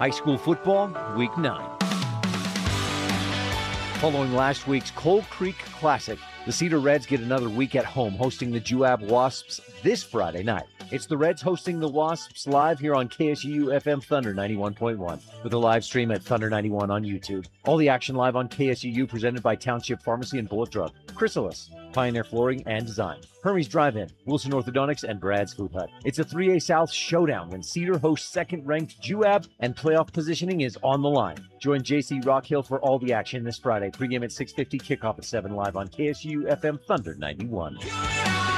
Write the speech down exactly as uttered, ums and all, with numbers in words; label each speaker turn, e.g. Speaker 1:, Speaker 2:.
Speaker 1: High school football, week nine. Following last week's Coal Creek Classic, the Cedar Reds get another week at home hosting the Juab Wasps this Friday night. It's the Reds hosting the Wasps live here on K S U F M Thunder ninety-one point one with a live stream at Thunder ninety-one on YouTube. All the action live on K S U U presented by Township Pharmacy and Bullet Drug, Chrysalis, Pioneer Flooring and Design, Hermes Drive-In, Wilson Orthodontics, and Brad's Food Hut. It's a three A South showdown when Cedar hosts second-ranked Juab and playoff positioning is on the line. Join J C Rockhill for all the action this Friday. Pregame at six fifty, kickoff at seven live on K S U F M Thunder ninety-one.